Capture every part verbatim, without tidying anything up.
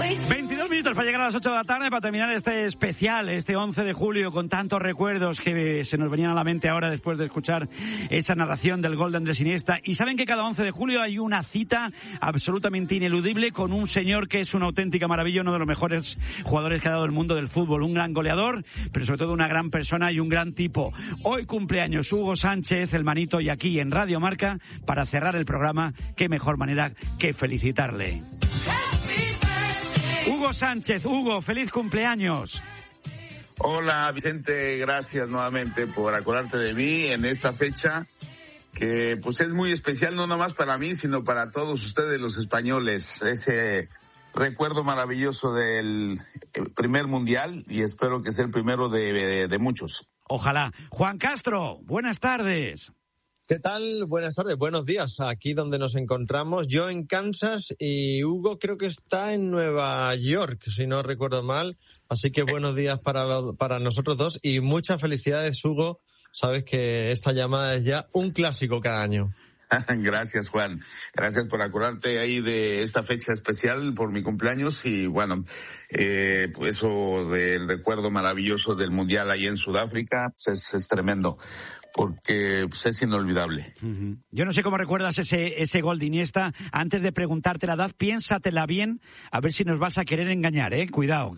veintidós minutos para llegar a las ocho de la tarde, para terminar este especial, este once de julio, con tantos recuerdos que se nos venían a la mente ahora después de escuchar esa narración del gol de Andrés Iniesta. Y saben que cada once de julio hay una cita absolutamente ineludible con un señor que es una auténtica maravilla, uno de los mejores jugadores que ha dado el mundo del fútbol, un gran goleador, pero sobre todo una gran persona y un gran tipo. Hoy cumpleaños Hugo Sánchez, el manito, y aquí en Radio Marca, para cerrar el programa, qué mejor manera que felicitarle. Hugo Sánchez, Hugo, feliz cumpleaños. Hola Vicente, gracias nuevamente por acordarte de mí en esta fecha que pues es muy especial, no nomás para mí, sino para todos ustedes los españoles. Ese recuerdo maravilloso del primer mundial y espero que sea el primero de, de, de muchos. Ojalá. Juan Castro, buenas tardes. ¿Qué tal? Buenas tardes, buenos días. Aquí donde nos encontramos, yo en Kansas y Hugo creo que está en Nueva York, si no recuerdo mal. Así que buenos días para, para nosotros dos y muchas felicidades, Hugo. Sabes que esta llamada es ya un clásico cada año. Gracias, Juan. Gracias por acordarte ahí de esta fecha especial por mi cumpleaños y bueno, eh, pues eso del recuerdo maravilloso del Mundial ahí en Sudáfrica, pues es, es tremendo. Porque pues, es inolvidable. Uh-huh. Yo no sé cómo recuerdas ese ese gol de Iniesta. Antes de preguntarte la edad, piénsatela bien, a ver si nos vas a querer engañar, ¿eh? Cuidado.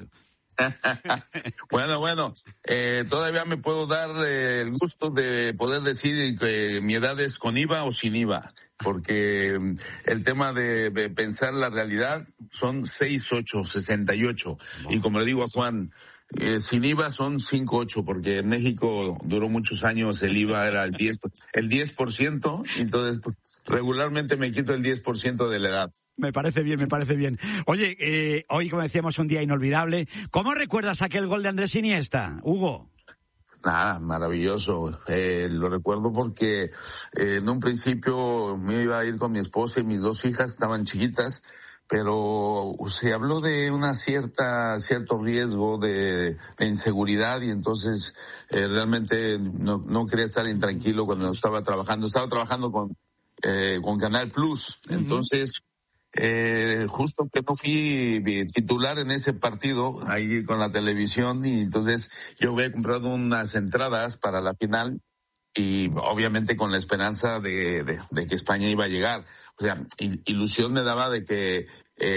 bueno, bueno, eh, todavía me puedo dar eh, el gusto de poder decir que mi edad es con I V A o sin I V A, porque el tema de, de pensar la realidad son seis ocho, sesenta y ocho, oh. Y como le digo a Juan, Eh, sin I V A son cinco ocho, porque en México duró muchos años el I V A era el diez, el diez por ciento, entonces pues, regularmente me quito el diez por ciento de la edad. Me parece bien, me parece bien. Oye, eh, hoy como decíamos un día inolvidable. ¿Cómo recuerdas aquel gol de Andrés Iniesta, Hugo? Nada, maravilloso. Eh, lo recuerdo porque eh, en un principio me iba a ir con mi esposa y mis dos hijas estaban chiquitas, pero se habló de una cierta cierto riesgo de, de inseguridad y entonces eh, realmente no no quería estar intranquilo cuando estaba trabajando estaba trabajando con eh, con Canal Plus. Uh-huh. Entonces eh, justo que no fui titular en ese partido ahí con la televisión y entonces yo había comprado unas entradas para la final y obviamente con la esperanza de, de, de que España iba a llegar. O sea, ilusión me daba de que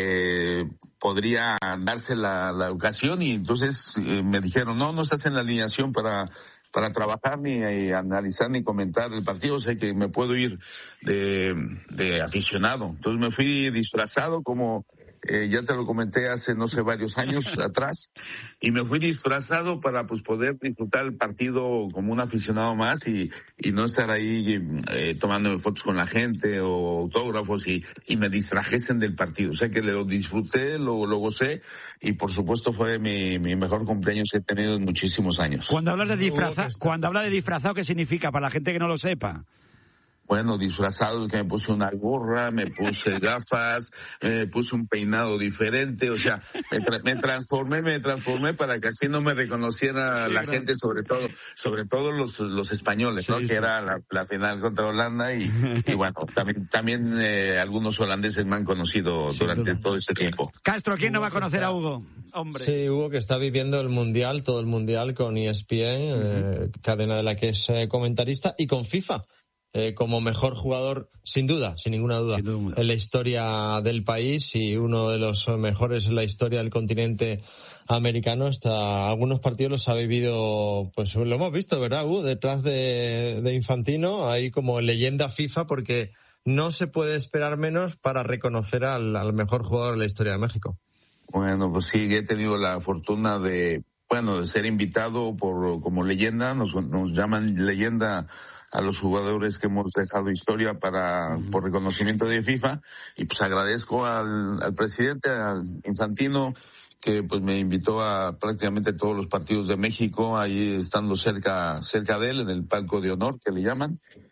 eh, podría darse la, la ocasión y entonces eh, me dijeron, no, no estás en la alineación para para trabajar ni eh, analizar ni comentar el partido, o sea que me puedo ir de, de aficionado. Entonces me fui disfrazado como... Eh, ya te lo comenté hace, no sé, varios años atrás, y me fui disfrazado para pues poder disfrutar el partido como un aficionado más y, y no estar ahí eh, tomándome fotos con la gente o autógrafos y, y me distrajesen del partido. O sea que lo disfruté, lo, lo gocé y por supuesto fue mi, mi mejor cumpleaños que he tenido en muchísimos años. Cuando hablas de disfrazado, cuando habla de disfrazado, ¿qué significa para la gente que no lo sepa? Bueno, disfrazado, que me puse una gorra, me puse gafas, me puse un peinado diferente, o sea, me, tra- me transformé, me transformé para que así no me reconociera sí, la claro. gente, sobre todo, sobre todo los los españoles, sí, ¿no? Sí. Que era la, la final contra Holanda y, y bueno, también también eh, algunos holandeses me han conocido sí, durante todo este tiempo. Castro, ¿quién no va a conocer a Hugo? Hombre. Sí, Hugo, que está viviendo el Mundial, todo el Mundial con E S P N, uh-huh. eh, cadena de la que es eh, comentarista, y con FIFA. Eh, como mejor jugador, sin duda, sin ninguna duda, sin duda, en la historia del país y uno de los mejores en la historia del continente americano. Hasta algunos partidos los ha vivido, pues lo hemos visto, ¿verdad, Hugo? Detrás de, de Infantino, ahí como leyenda FIFA, porque no se puede esperar menos para reconocer al, al mejor jugador de la historia de México. Bueno, pues sí, he tenido la fortuna de, bueno, de ser invitado por como leyenda, nos, nos llaman leyenda a los jugadores que hemos dejado historia para por reconocimiento de FIFA y pues agradezco al, al presidente, al Infantino, que pues me invitó a prácticamente todos los partidos de México, ahí estando cerca cerca de él en el palco de honor que le llaman.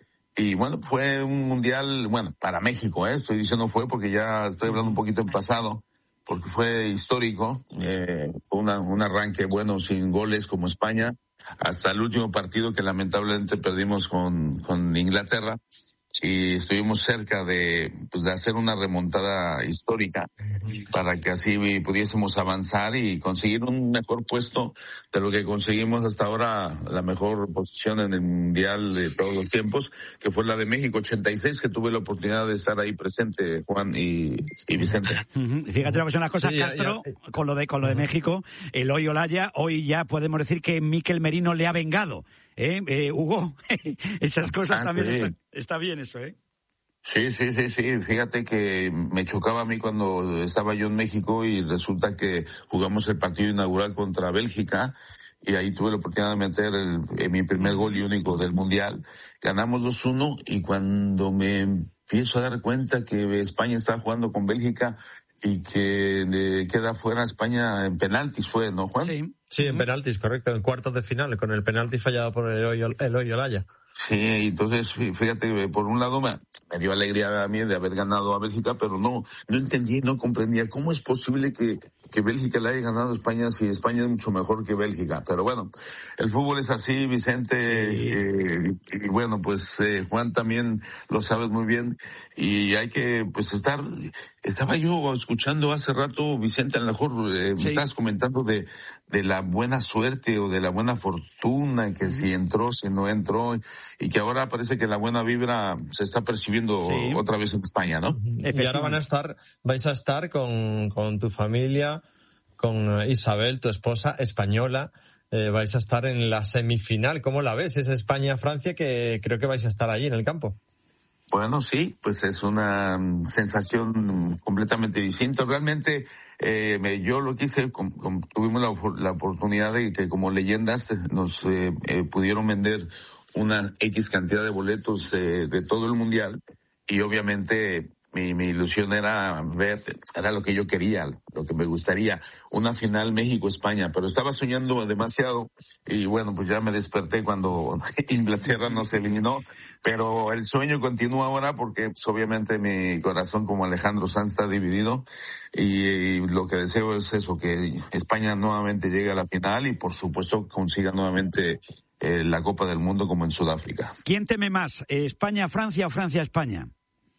Y bueno, fue un mundial, bueno, para México, eh, estoy diciendo fue porque ya estoy hablando un poquito en pasado, porque fue histórico, eh, fue una, un arranque bueno sin goles como España, hasta el último partido que lamentablemente perdimos con, con Inglaterra. y estuvimos cerca de, pues, de hacer una remontada histórica para que así pudiésemos avanzar y conseguir un mejor puesto de lo que conseguimos hasta ahora, la mejor posición en el Mundial de todos los tiempos, que fue la de México ochenta y seis, que tuve la oportunidad de estar ahí presente, Juan y, y Vicente. Fíjate lo que son las cosas, sí, Castro, ya, ya. con lo de con lo de México, Eloy Olaya, hoy ya podemos decir que Mikel Merino le ha vengado. ¿Eh? Eh, Hugo, esas cosas ah, también sí. están, está bien eso, ¿eh? Sí, sí, sí, sí. Fíjate que me chocaba a mí cuando estaba yo en México y resulta que jugamos el partido inaugural contra Bélgica y ahí tuve la oportunidad de meter el, el, mi primer gol y único del Mundial. Ganamos dos uno y cuando me empiezo a dar cuenta que España estaba jugando con Bélgica y que le queda fuera España en penaltis, fue, ¿no, Juan? Sí, sí, en penaltis, correcto, en cuartos de final, con el penalti fallado por el Eloy Olaya. Sí, entonces, fíjate, por un lado me, me dio alegría a mí de haber ganado a Bélgica, pero no, no entendí, no comprendía cómo es posible que, que Bélgica le haya ganado a España si España es mucho mejor que Bélgica. Pero bueno, el fútbol es así, Vicente, sí. eh, y bueno, pues eh, Juan también lo sabes muy bien, y hay que pues estar, estaba yo escuchando hace rato, Vicente, a lo mejor eh, sí. me estabas comentando de, de la buena suerte o de la buena fortuna, que uh-huh. si entró, si no entró, y que ahora parece que la buena vibra se está percibiendo sí. otra vez en España, ¿no? Y ahora van a estar, vais a estar con, con tu familia, con Isabel, tu esposa, española, eh, vais a estar en la semifinal. ¿Cómo la ves? Es España-Francia, que creo que vais a estar allí en el campo. Bueno, sí, pues es una sensación completamente distinta. Realmente, eh, yo lo que hice, com, com, tuvimos la, la oportunidad de que como leyendas nos eh, eh, pudieron vender una X cantidad de boletos eh, de todo el Mundial, y obviamente mi, mi ilusión era ver, era lo que yo quería, lo que me gustaría, una final México-España, pero estaba soñando demasiado y bueno, pues ya me desperté cuando Inglaterra nos eliminó, pero el sueño continúa ahora porque pues, obviamente mi corazón como Alejandro Sanz está dividido y, y lo que deseo es eso, que España nuevamente llegue a la final y por supuesto consiga nuevamente eh, la Copa del Mundo como en Sudáfrica. ¿Quién teme más, España-Francia o Francia-España?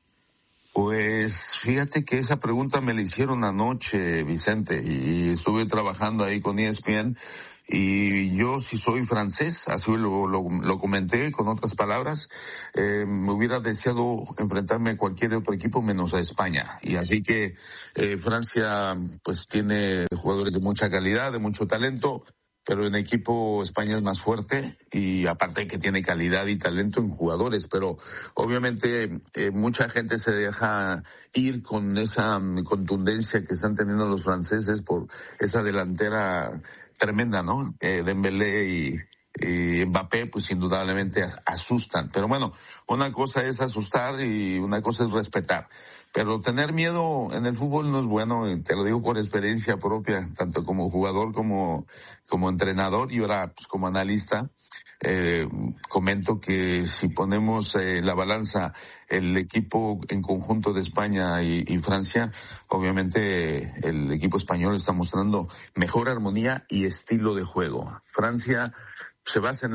Pues fíjate que esa pregunta me la hicieron anoche, Vicente, y estuve trabajando ahí con E S P N, y yo si soy francés, así lo, lo, lo comenté con otras palabras, eh, me hubiera deseado enfrentarme a cualquier otro equipo menos a España, y así que eh, Francia pues tiene jugadores de mucha calidad, de mucho talento, pero en equipo España es más fuerte y aparte que tiene calidad y talento en jugadores, pero obviamente eh, mucha gente se deja ir con esa contundencia que están teniendo los franceses por esa delantera tremenda, ¿no? Eh, Dembélé y, y Mbappé, pues indudablemente asustan, pero bueno, una cosa es asustar y una cosa es respetar. Pero tener miedo en el fútbol no es bueno, te lo digo por experiencia propia, tanto como jugador como como entrenador y ahora pues, como analista. Eh, comento que si ponemos eh, la balanza el equipo en conjunto de España y, y Francia, obviamente eh, el equipo español está mostrando mejor armonía y estilo de juego. Francia se basa en